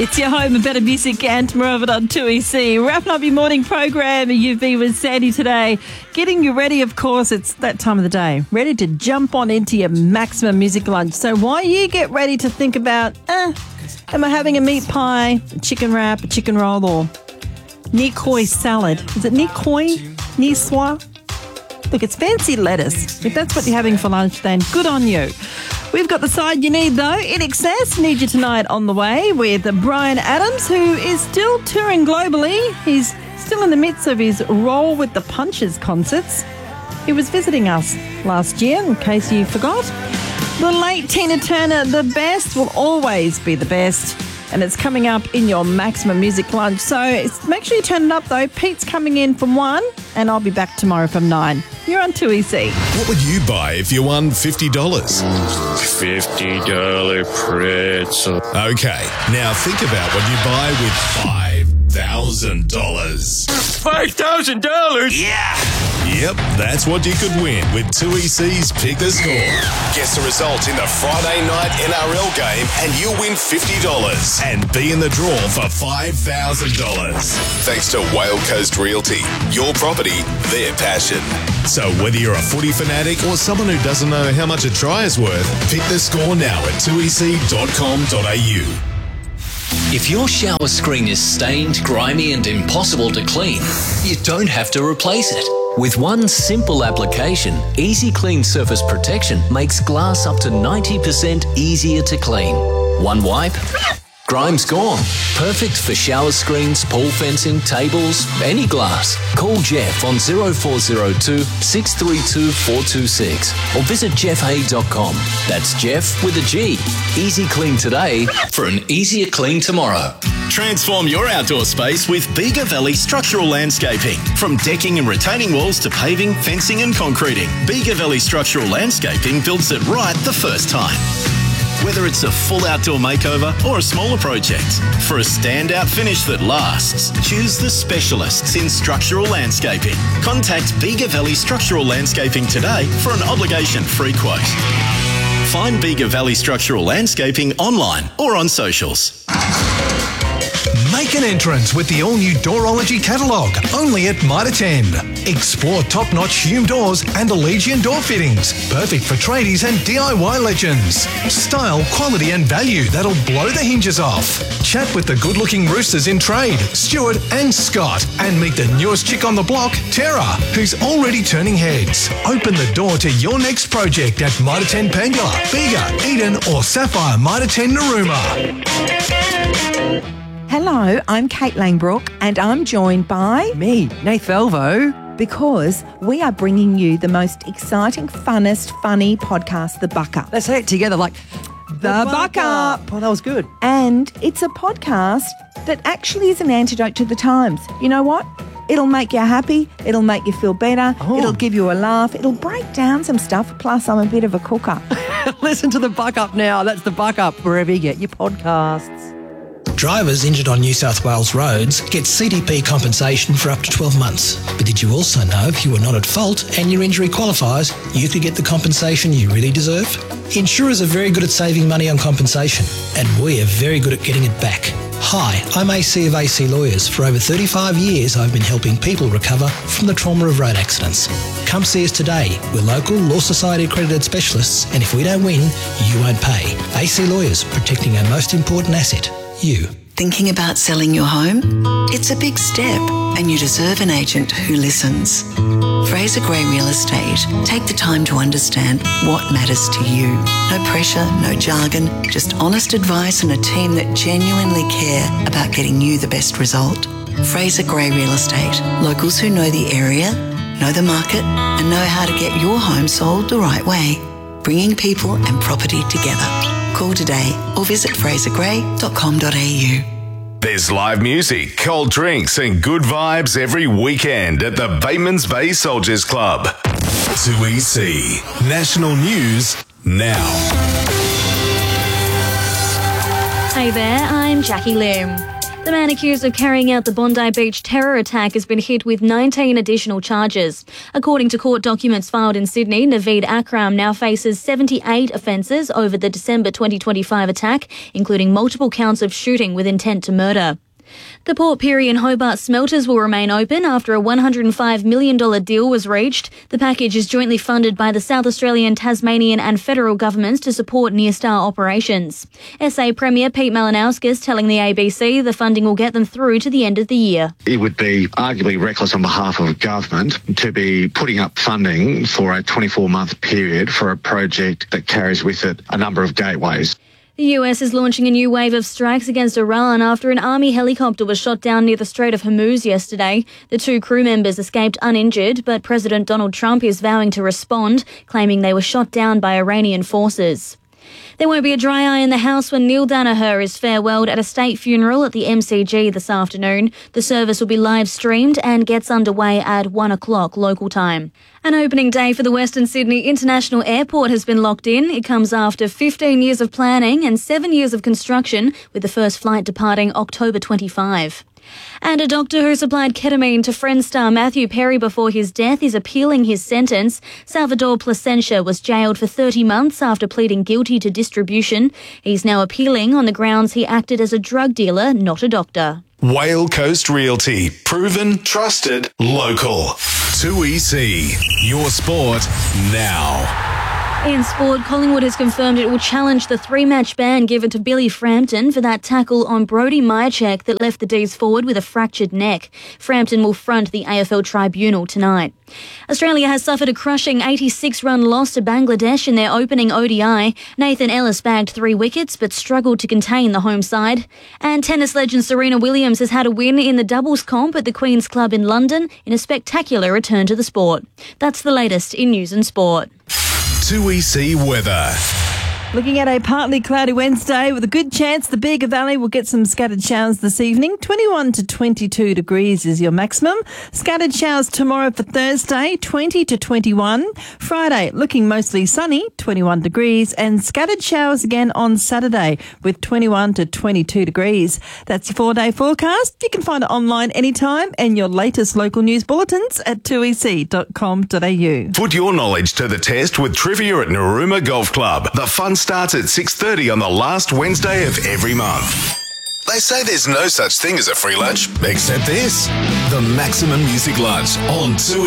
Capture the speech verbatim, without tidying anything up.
It's your home of better music and more of it on two E C. Wrapping up your morning program, you've been with Sandy today. Getting you ready, of course, it's that time of the day. Ready to jump on into your maximum music lunch. So while you get ready to think about, eh, am I having a meat pie, a chicken wrap, a chicken roll, or Nikoi salad? Is it Nikoi? Niçoise? Look, it's fancy lettuce. If that's what you're having for lunch, then good on you. We've got the side you need, though. In Excess, Need You Tonight on the way with Bryan Adams, who is still touring globally. He's still in the midst of his Roll with the Punches concerts. He was visiting us last year, in case you forgot. The late Tina Turner, the best will always be the best. And it's coming up in your maximum music lunch. So it's, make sure you turn it up, though. Pete's coming in from one, and I'll be back tomorrow from nine. You're on two E C. What would you buy if you won fifty dollars? fifty dollar pretzel. Okay, now think about what you buy with five thousand dollars. five thousand dollars? Yeah! Yep, that's what you could win with two E C's Pick the Score. Guess the result in the Friday night N R L game and you'll win fifty dollars and be in the draw for five thousand dollars. Thanks to Whale Coast Realty. Your property, their passion. So whether you're a footy fanatic or someone who doesn't know how much a try is worth, pick the score now at two e c dot com dot a u. If your shower screen is stained, grimy and impossible to clean, you don't have to replace it. With one simple application, Easy Clean Surface Protection makes glass up to ninety percent easier to clean. One wipe, grime's gone. Perfect for shower screens, pool fencing, tables, any glass. Call Jeff on zero four zero two, six three two, four two six or visit jeff hay dot com. That's Jeff with a G. Easy Clean today for an easier clean tomorrow. Transform your outdoor space with Bega Valley Structural Landscaping. From decking and retaining walls to paving, fencing and concreting, Bega Valley Structural Landscaping builds it right the first time. Whether it's a full outdoor makeover or a smaller project, for a standout finish that lasts, choose the specialists in structural landscaping. Contact Bega Valley Structural Landscaping today for an obligation-free quote. Find Bega Valley Structural Landscaping online or on socials. Make an entrance with the all-new Doorology catalogue, only at Mitre ten. Explore top-notch Hume doors and Allegian door fittings, perfect for tradies and D I Y legends. Style, quality and value that'll blow the hinges off. Chat with the good-looking roosters in trade, Stuart and Scott, and meet the newest chick on the block, Tara, who's already turning heads. Open the door to your next project at Mitre ten Pangula, Bega, Eden or Sapphire Mitre ten Narooma. Hello, I'm Kate Langbrook and I'm joined by... Me, Nath Velvo. Because we are bringing you the most exciting, funnest, funny podcast, The Buck Up. Let's say it together like... The, the Buck, Buck Up. Up. Oh, that was good. And it's a podcast that actually is an antidote to the times. You know what? It'll make you happy. It'll make you feel better. Oh. It'll give you a laugh. It'll break down some stuff. Plus, I'm a bit of a cooker. Listen to The Buck Up now. That's The Buck Up, wherever you get your podcasts. Drivers injured on New South Wales roads get C D P compensation for up to twelve months. But did you also know if you were not at fault and your injury qualifies, you could get the compensation you really deserve? Insurers are very good at saving money on compensation, and we are very good at getting it back. Hi, I'm A C of A C Lawyers. For over thirty-five years, I've been helping people recover from the trauma of road accidents. Come see us today. We're local Law Society accredited specialists, and if we don't win, you won't pay. A C Lawyers, protecting our most important asset, you. Thinking about selling your home? It's a big step, and you deserve an agent who listens. Fraser Gray Real Estate take the time to understand what matters to you. No pressure, no jargon, just honest advice and a team that genuinely care about getting you the best result. Fraser Gray Real Estate. Locals who know the area, know the market, and know how to get your home sold the right way. Bringing people and property together. Call today or visit fraser gray dot com dot a u. There's live music, cold drinks and good vibes every weekend at the Batemans Bay Soldiers Club. two E C National News now. Hey there, I'm Jackie Lim. The man accused of carrying out the Bondi Beach terror attack has been hit with nineteen additional charges. According to court documents filed in Sydney, Naveed Akram now faces seventy-eight offences over the December twenty twenty-five attack, including multiple counts of shooting with intent to murder. The Port Pirie and Hobart smelters will remain open after a one hundred five million dollars deal was reached. The package is jointly funded by the South Australian, Tasmanian and federal governments to support near-star operations. S A Premier Pete Malinauskas telling the A B C the funding will get them through to the end of the year. It would be arguably reckless on behalf of government to be putting up funding for a twenty-four month period for a project that carries with it a number of gateways. The U S is launching a new wave of strikes against Iran after an army helicopter was shot down near the Strait of Hormuz yesterday. The two crew members escaped uninjured, but President Donald Trump is vowing to respond, claiming they were shot down by Iranian forces. There won't be a dry eye in the house when Neil Danaher is farewelled at a state funeral at the M C G this afternoon. The service will be live streamed and gets underway at one o'clock local time. An opening day for the Western Sydney International Airport has been locked in. It comes after fifteen years of planning and seven years of construction, with the first flight departing October twenty-fifth. And a doctor who supplied ketamine to Friends star Matthew Perry before his death is appealing his sentence. Salvador Plasencia was jailed for thirty months after pleading guilty to distribution. He's now appealing on the grounds he acted as a drug dealer, not a doctor. Whale Coast Realty. Proven, trusted, local. two E C. Your sport now. In sport, Collingwood has confirmed it will challenge the three-match ban given to Billy Frampton for that tackle on Brody Myercheck that left the D's forward with a fractured neck. Frampton will front the A F L tribunal tonight. Australia has suffered a crushing eighty-six run loss to Bangladesh in their opening O D I. Nathan Ellis bagged three wickets but struggled to contain the home side. And tennis legend Serena Williams has had a win in the doubles comp at the Queen's Club in London in a spectacular return to the sport. That's the latest in news and sport. two E C weather. Looking at a partly cloudy Wednesday with a good chance the Bega Valley will get some scattered showers this evening. twenty-one to twenty-two degrees is your maximum. Scattered showers tomorrow for Thursday, twenty to twenty-one. Friday, looking mostly sunny, twenty-one degrees. And scattered showers again on Saturday with twenty-one to twenty-two degrees. That's your four-day forecast. You can find it online anytime and your latest local news bulletins at two e c dot com dot a u. Put your knowledge to the test with trivia at Narooma Golf Club. The fun starts at six thirty on the last Wednesday of every month. They say there's no such thing as a free lunch, except this. The Maximum Music Lunch on two